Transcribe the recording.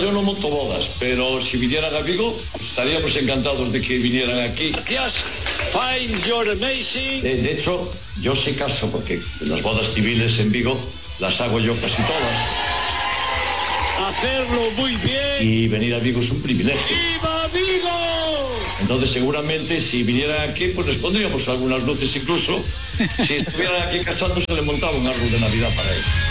yo no monto bodas, pero si vinieran a Vigo, estaríamos encantados de que vinieran aquí. Gracias. Fine, you're amazing. De hecho, yo sé caso porque las bodas civiles en Vigo las hago yo casi todas. Hacerlo muy bien. Y venir a Vigo es un privilegio. ¡Viva Vigo! Entonces seguramente si vinieran aquí, pues les pondríamos algunas luces incluso. Si estuvieran aquí casándose, le montaba un árbol de Navidad para ellos.